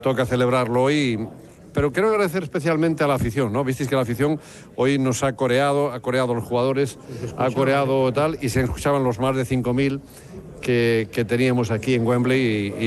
Toca celebrarlo hoy, pero quiero agradecer especialmente a la afición, ¿no? Visteis que la afición hoy nos ha coreado a los jugadores, ha coreado tal, y se escuchaban los más de 5.000 que teníamos aquí en Wembley y